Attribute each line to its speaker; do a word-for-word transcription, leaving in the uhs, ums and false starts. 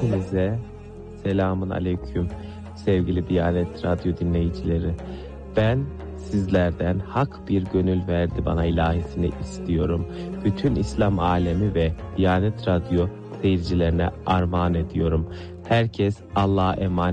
Speaker 1: Hepinize selamun aleyküm sevgili Diyanet Radyo dinleyicileri. Ben sizlerden hak bir gönül verdi bana ilahisini istiyorum. Bütün İslam alemi ve Diyanet Radyo seyircilerine armağan ediyorum. Herkes Allah'a emanet.